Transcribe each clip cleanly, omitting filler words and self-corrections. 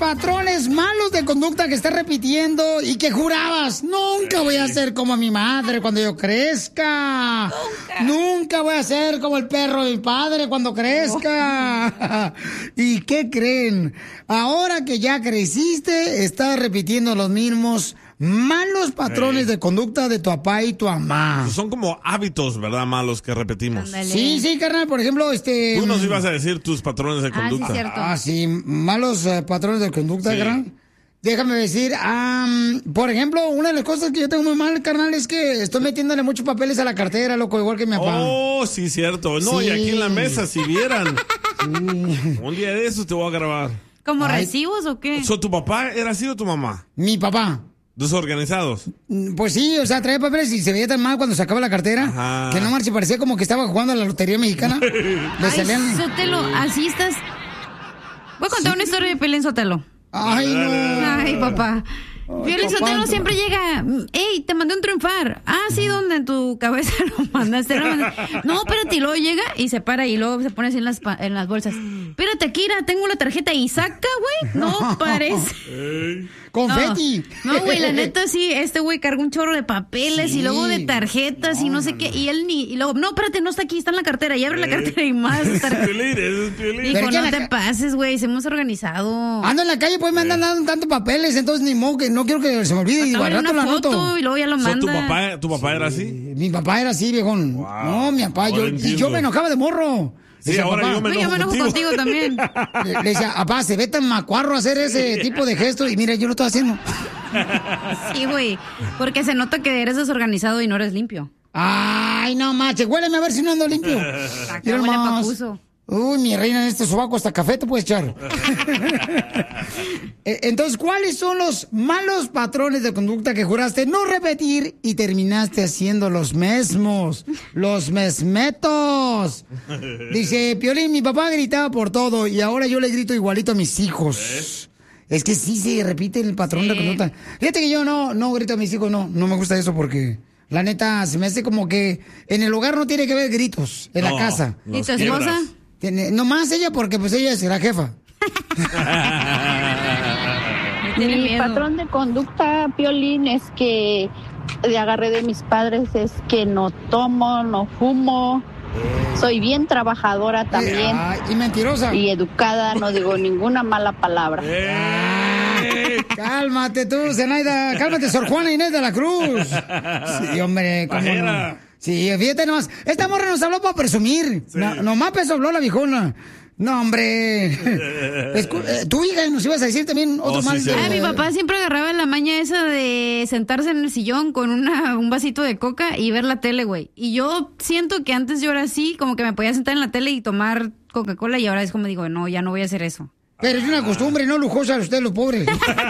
patrones malos de conducta que estás repitiendo y que jurabas, nunca voy a ser como mi madre cuando yo crezca? Nunca voy a ser como el perro de mi padre cuando crezca. ¿Y qué creen? Ahora que ya creciste, estás repitiendo los mismos malos patrones de conducta de tu papá y tu mamá. Son como hábitos, ¿verdad? Malos que repetimos. Sí, carnal, por ejemplo, Tú nos ibas a decir tus patrones de conducta. Sí, cierto. Sí, malos patrones de conducta, carnal. Déjame decir, por ejemplo, una de las cosas que yo tengo muy mal, carnal, es que estoy metiéndole muchos papeles a la cartera, loco, igual que mi papá. Oh, sí, cierto. No, Sí. y aquí en la mesa, si vieran. Un día de eso te voy a grabar. ¿Como recibos o qué? ¿Tu papá era así o tu mamá? Mi papá. ¿Desorganizados? Pues sí, o sea, traía papeles y se veía tan mal cuando sacaba la cartera. Ajá. Que no marche, parecía como que estaba jugando a la lotería mexicana. Le salían... Sotelo, así estás. Voy a contar una historia de Piolín Sotelo. Ay, no. Ay, papá. Piolín papá, Sotelo siempre llega. Ey, te mandé un triunfar. Ah, sí, ¿dónde? En tu cabeza lo mandaste. No, espérate, y luego llega y se para y luego se pone así en las bolsas. Espérate, Akira, tengo la tarjeta y saca, güey. No parece. Confeti. No, güey, la neta sí, este güey carga un chorro de papeles y luego de tarjetas y no sé qué. Y él y luego, no, espérate, no está aquí, está en la cartera. Y abre la cartera y más tarjetas. Dijo, no te pases, güey, hemos organizado. Ando en la calle, pues me andan dando tantos papeles, entonces ni modo que no quiero que se me olvide. Y al rato la anoto. Y luego ya lo manda. ¿Tu papá era así? Mi papá era así, viejón. Wow. No, mi papá, yo me enojaba de morro. Sí, decía, ahora papá, yo me enojo contigo también. Le decía, papá, se ve tan macuarro hacer ese tipo de gesto y mira, yo lo estoy haciendo. Sí, güey, porque se nota que eres desorganizado y no eres limpio. Ay, no, mache, huéleme a ver si no ando limpio. Mira Huele nomás. papuso. Uy, mi reina, en este sobaco hasta café te puedes echar. Entonces, ¿cuáles son los malos patrones de conducta que juraste no repetir y terminaste haciendo los mismos? Los mesmetos. Dice, Piolín, mi papá gritaba por todo y ahora yo le grito igualito a mis hijos. Es que sí se repite el patrón de conducta. Fíjate que yo no grito a mis hijos, no me gusta eso porque... La neta, se me hace como que en el hogar no tiene que haber gritos, en la casa. ¿Y tu esposa? Nomás ella, porque pues ella es la jefa. Mi patrón de conducta, Piolín, es que agarré de mis padres, es que no tomo, no fumo. Soy bien trabajadora también. Y mentirosa. Y educada, no digo ninguna mala palabra. Cálmate tú, Zenaida. Cálmate, Sor Juana Inés de la Cruz. Sí, hombre, cómo no. Sí, fíjate nomás. Esta morra nos habló para presumir. Sí. Nomás peso habló la viejona. No, hombre. Tu hija nos ibas a decir también otro mal. Sí. Mi papá siempre agarraba la maña esa de sentarse en el sillón con un vasito de coca y ver la tele, güey. Y yo siento que antes yo era así, como que me podía sentar en la tele y tomar Coca-Cola y ahora es como digo, no, ya no voy a hacer eso. Pero es una costumbre, no lujosa de ustedes los pobres.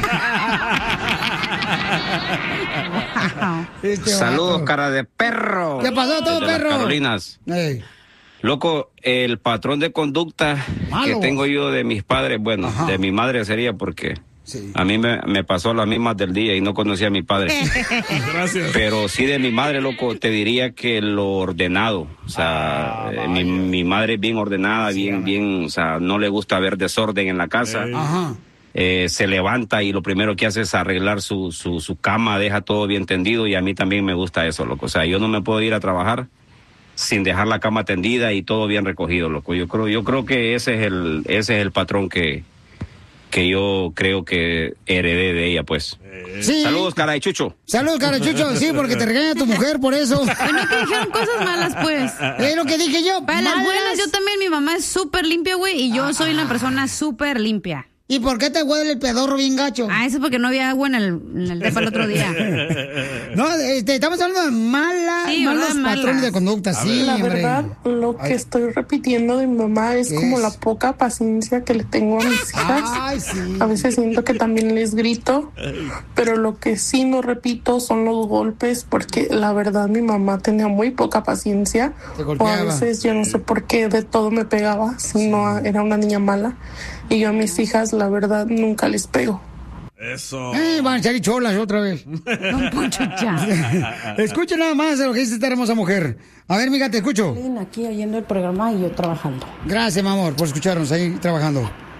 Saludos, cara de perro. ¿Qué pasó, todo perro? Carolinas. Loco, el patrón de conducta que tengo yo de mis padres, bueno, de mi madre sería porque a mí me pasó las mismas del día y no conocía a mi padre. Gracias. Pero sí de mi madre, loco, te diría que lo ordenado. O sea, mi madre es bien ordenada, bien, o sea, no le gusta ver desorden en la casa. Se levanta y lo primero que hace es arreglar su cama, deja todo bien tendido y a mí también me gusta eso, loco. O sea, yo no me puedo ir a trabajar sin dejar la cama tendida y todo bien recogido, loco. Yo creo que ese es el patrón que yo creo que heredé de ella, pues. Sí. Saludos, cara de Chucho. Saludos, cara de Chucho. Sí, porque te regaña tu mujer por eso. Bueno, que dijeron cosas malas, pues. Es lo que dije yo. Para las buenas, yo también, mi mamá es súper limpia, güey, y yo soy una persona súper limpia. ¿Y por qué te huele el pedorro bien gacho? Eso es porque no había agua en el depa el otro día. No, estamos hablando de malos patrones de conducta, sí, la hombre. verdad, lo que estoy repitiendo de mi mamá es como la poca paciencia que le tengo a mis hijas. A veces siento que también les grito, pero lo que sí no repito son los golpes, porque la verdad mi mamá tenía muy poca paciencia. O a veces yo no sé por qué de todo me pegaba, si no era una niña mala. Y yo a mis hijas, la verdad, nunca les pego. Eso. Van a echar cholas otra vez. Don Poncho, ya. Escucha nada más de lo que dice esta hermosa mujer. A ver, mija, te escucho. Aquí oyendo el programa y yo trabajando. Gracias, mi amor, por escucharnos ahí trabajando.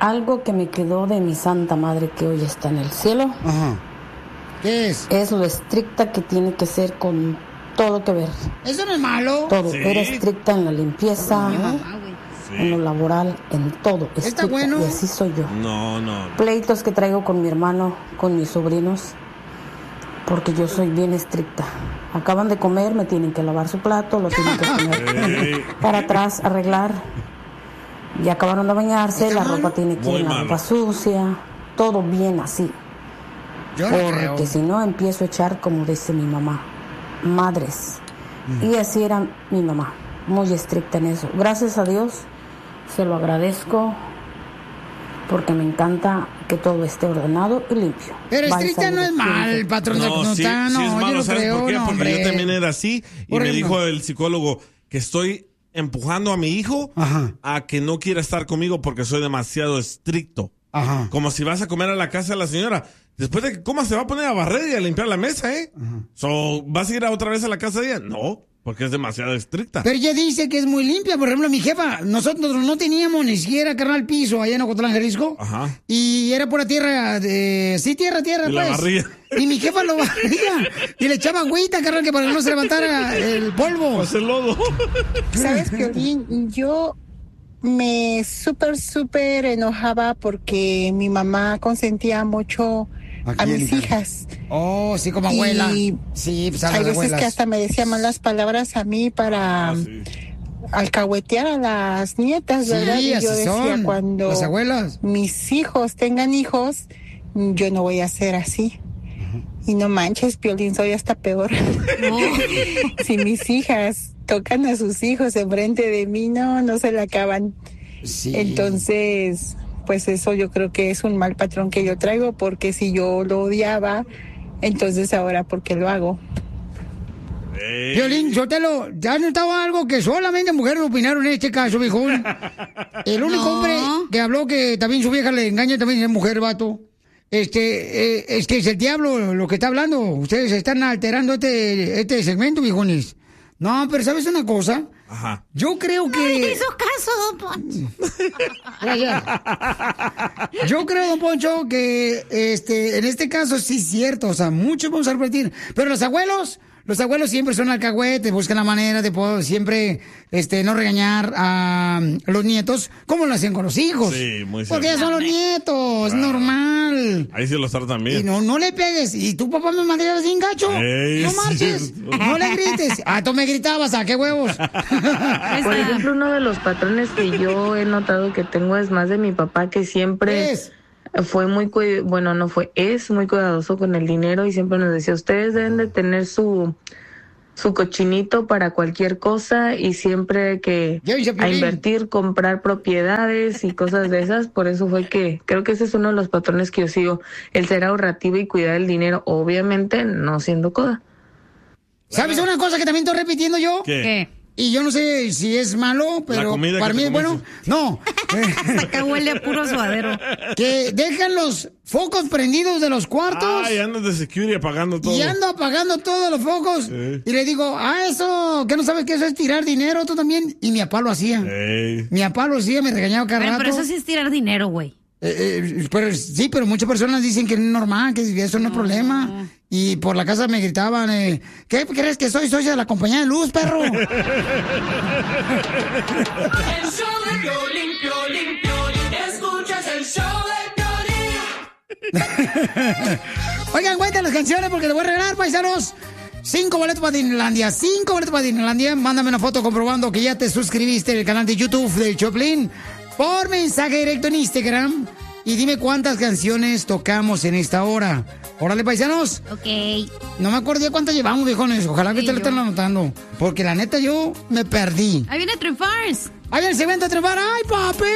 algo que me quedó de mi santa madre que hoy está en el cielo. Ajá. ¿Qué es? Es lo estricta que tiene que ser con todo que ver. Eso no es malo. Todo. ¿Sí? Era estricta en la limpieza, en lo laboral, en todo. Está Estricta. bueno. Y así soy yo. No. Pleitos que traigo con mi hermano, con mis sobrinos, porque yo soy bien estricta. Acaban de comer, me tienen que lavar su plato, lo tienen que poner para atrás, arreglar. Y acabaron de bañarse, la ropa tiene que ir en la ropa sucia, todo bien así. Yo no Porque creo. si no empiezo a echar, como dice mi mamá, madres. Y así era mi mamá, muy estricta en eso. Gracias a Dios, se lo agradezco, porque me encanta que todo esté ordenado y limpio. Pero Bye, estricta no saludos, es mal, cuídense. patrón de No, sí conducta. es No, malo, yo no ¿sabes creo, por qué? no, Porque hombre. yo también era así y Por me ejemplo. dijo el psicólogo que estoy empujando a mi hijo Ajá. a que no quiera estar conmigo porque soy demasiado estricto. Ajá. Como si vas a comer a la casa de la señora. Después de que comas se va a poner a barrer y a limpiar la mesa, ¿eh? So, ¿vas a ir otra vez a la casa de ella? No, porque es demasiado estricta. Pero ella dice que es muy limpia. Por ejemplo, mi jefa, nosotros no teníamos ni siquiera carnal piso allá en Ocotlán, Jalisco. Ajá. Y era pura tierra, sí, tierra, Y la pues. barría. Y mi jefa lo barría. Y le echaba agüita, carnal, que para que no se levantara el polvo. Pues el lodo. ¿Sabes, Piolín? Yo me súper enojaba porque mi mamá consentía mucho a mis hijas. Oh, sí, como abuela. Y Sí, pues a hay las veces abuelas. que hasta me decía malas palabras a mí para alcahuetear a las nietas, Sí, ¿verdad? Y yo así decía, son, cuando las abuelas. mis hijos tengan hijos, yo no voy a ser así. Y no manches, Piolín, soy hasta peor. Si mis hijas tocan a sus hijos enfrente de mí, no se la acaban. Sí. Entonces, pues eso yo creo que es un mal patrón que yo traigo, porque si yo lo odiaba, entonces ahora, ¿por qué lo hago? Violín, yo ya notado algo que solamente mujeres opinaron en este caso, viejón. El único hombre que habló que también su vieja le engaña también es mujer, vato. Es que es el diablo lo que está hablando. Ustedes están alterando este segmento, viejones. No, pero ¿sabes una cosa? Ajá. Yo creo que... ¡Ay, me hizo caso, don Poncho! Gracias. Yo creo, don Poncho, que en este caso sí es cierto. O sea, muchos vamos a repetir. Pero los abuelos siempre son alcahuetes, buscan la manera de poder siempre no regañar a los nietos como lo hacen con los hijos. Sí, muy Porque ya cierto. son los nietos, es normal. Ahí sí los tratan bien. Y no le pegues. Y tu papá me mandaba sin gacho. Ey, No sí. marches. No le grites. Ah, tú me gritabas, ¿a qué huevos? Por ejemplo, uno de los patrones que yo he notado que tengo es más de mi papá, que siempre fue muy es muy cuidadoso con el dinero y siempre nos decía, ustedes deben de tener su cochinito para cualquier cosa y siempre que a invertir, comprar propiedades y cosas de esas. Por eso fue que creo que ese es uno de los patrones que yo sigo, el ser ahorrativo y cuidar el dinero, obviamente no siendo coda. ¿Sabes una cosa que también estoy repitiendo yo? ¿Qué? Y yo no sé si es malo, pero comida para que mí te es bueno. No. Acá huele a puro suadero. Que dejan los focos prendidos de los cuartos. Ay, andas de security apagando todo. Y ando apagando todos los focos. Sí. Y le digo, eso, ¿qué no sabes que eso es tirar dinero tú también? Y mi papá lo hacía. Ey. Mi papá lo hacía, me regañaba cada Pero rato. eso sí es tirar dinero, güey. Pero muchas personas dicen que es normal, que eso no es problema. Y por la casa me gritaban, ¿qué crees que soy socia de la compañía de luz, perro? El show de Piolín, Piolín, Piolín. Escuchas el show de Piolín. Oigan, cuenten las canciones porque les voy a regalar, paisanos. 5 boletos para Disneylandia. 5 boletos para Disneylandia. Mándame una foto comprobando que ya te suscribiste en el canal de YouTube del Choplin por mensaje directo en Instagram. Y dime cuántas canciones tocamos en esta hora. Órale, paisanos. Ok. No me acuerdo ya cuántas llevamos, viejones. Ojalá que te lo estén anotando. Porque la neta yo me perdí. Ahí viene Triunfars. Ahí el segmento de Triunfar. ¡Ay, papi!